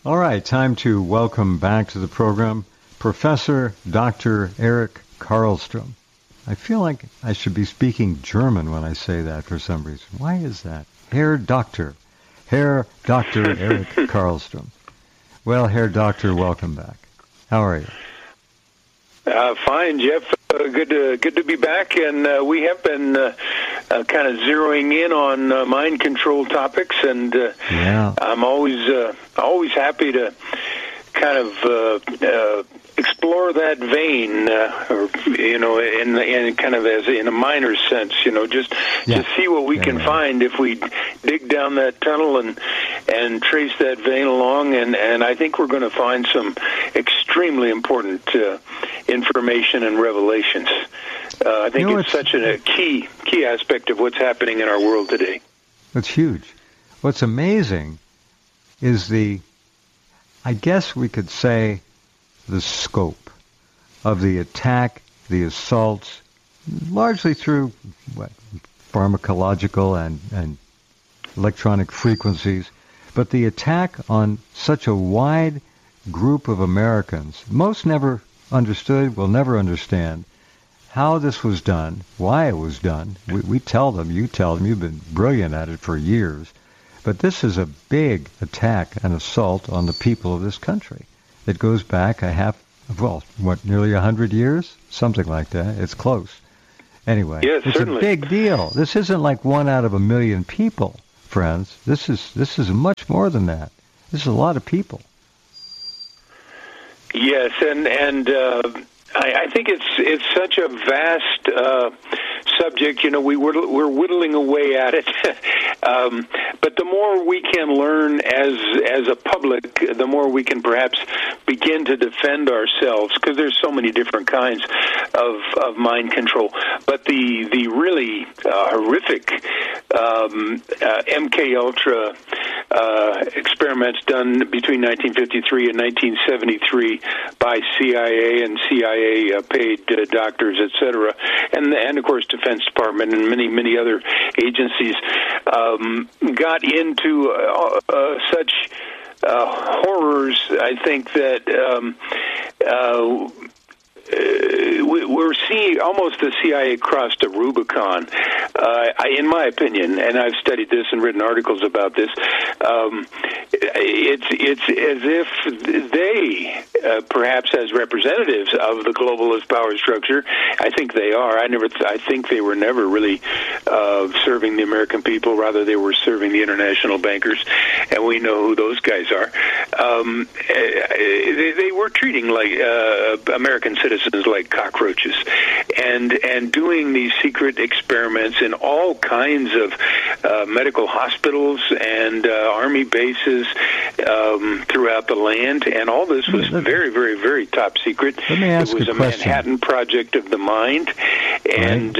All right, time to welcome back to the program Professor Dr. Eric Karlstrom. I feel like I should be speaking German when I say that for some reason. Why is that? Herr Dr. Eric Karlstrom. Well, Herr Doctor, welcome back. How are you? Fine, Jeff. Good to be back, and we have been kind of zeroing in on mind control topics, and I'm always happy to kind of explore that vein, in kind of as in a minor sense, just see what we can find if we dig down that tunnel and trace that vein along, and I think we're going to find some extremely important information and revelations. I think it's such a key aspect of what's happening in our world today. It's huge. What's amazing is I guess we could say, the scope of the attack, the assaults, largely through pharmacological and electronic frequencies, but the attack on such a wide group of Americans. Most never understood, will never understand how this was done, why it was done. We tell them, you tell them, you've been brilliant at it for years. But this is a big attack and assault on the people of this country. It goes back nearly 100 years? Something like that. It's close. Anyway, yes, it's certainly a big deal. This isn't like 1 out of 1 million people, friends. This is much more than that. This is a lot of people. Yes, and I think it's such a vast subject. We're whittling away at it, but the more we can learn as a public, the more we can perhaps begin to defend ourselves, because there's so many different kinds of mind control. But the really horrific MK Ultra experiments done between 1953 and 1973 by CIA and CIA paid doctors, etc., and of course Defense Department and many other agencies got into such horrors. I think that we're seeing almost the CIA crossed a Rubicon, in my opinion, and I've studied this and written articles about this. It's as if they, perhaps as representatives of the globalist power structure, I think they are. I think they were never really serving the American people. Rather, they were serving the international bankers, and we know who those guys are. They were treating like American citizens like cockroaches, and doing these secret experiments in all kinds of medical hospitals and army bases throughout the land, and all this was very, very, very top secret. Let me ask it was a Manhattan Project of the mind, and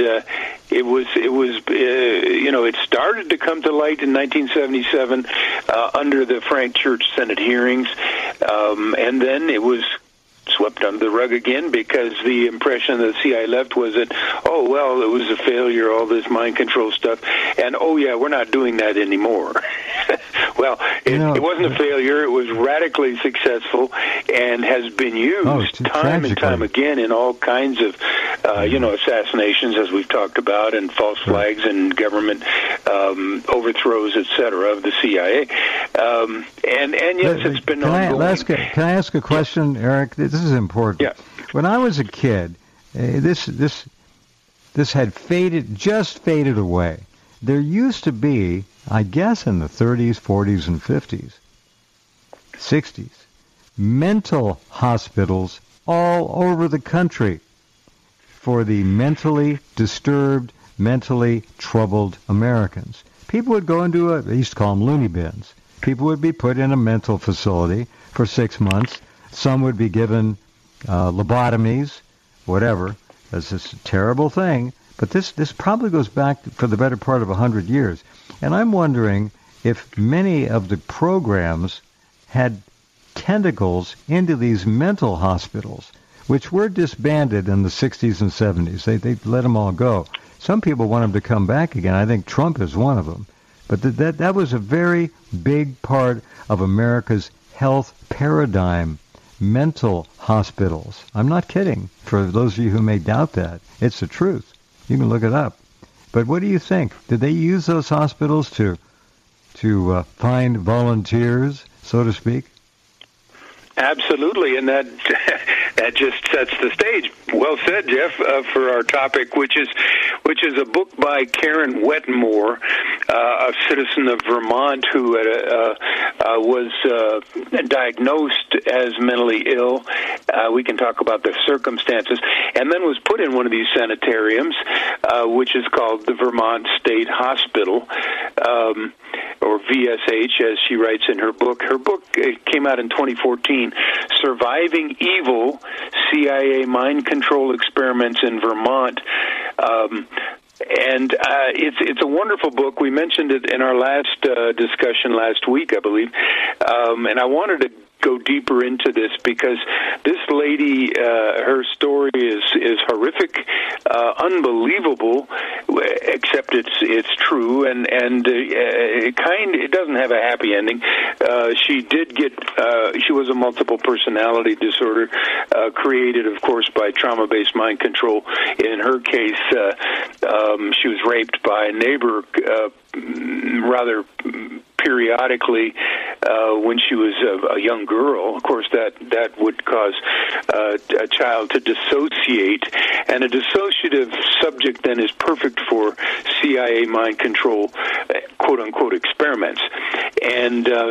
it started to come to light in 1977 under the Frank Church Senate hearings, and then it was swept under the rug again, because the impression that the CIA left was that, it was a failure, all this mind control stuff, and we're not doing that anymore. Well, it wasn't a failure. It was radically successful and has been used time and time again in all kinds of, assassinations, as we've talked about, and false flags and government overthrows, etc., of the CIA. And yes, it's been ongoing. Can I ask a question, Eric? This is important. Yeah. When I was a kid, this had just faded away. There used to be, I guess in the 30s, 40s, and 50s, 60s, mental hospitals all over the country for the mentally disturbed, mentally troubled Americans. People would go into they used to call them loony bins. People would be put in a mental facility for 6 months. Some would be given lobotomies, whatever. That's just a terrible thing. But this probably goes back for the better part of 100 years. And I'm wondering if many of the programs had tentacles into these mental hospitals, which were disbanded in the 60s and 70s. They let them all go. Some people want them to come back again. I think Trump is one of them. But that was a very big part of America's health paradigm, mental hospitals. I'm not kidding. For those of you who may doubt that, it's the truth. You can look it up. But what do you think? Did they use those hospitals to find volunteers, so to speak? Absolutely, and that just sets the stage. Well said, Jeff, for our topic, which is a book by Karen Wetmore, a citizen of Vermont who was diagnosed as mentally ill. We can talk about the circumstances, and then was put in one of these sanitariums, which is called the Vermont State Hospital, or VSH, as she writes in her book. Her book came out in 2014, Surviving Evil, CIA Mind Control Experiments in Vermont. And it's a wonderful book. We mentioned it in our last discussion last week, I believe. And I wanted to go deeper into this because this lady, her story is horrific, unbelievable, except it's true, and it doesn't have a happy ending. She was a multiple personality disorder, created, of course, by trauma-based mind control. In her case, she was raped by a neighbor rather periodically when she was a young girl. Of course, that would cause a child to dissociate, and a dissociative subject then is perfect for CIA mind control, quote-unquote, experiments. And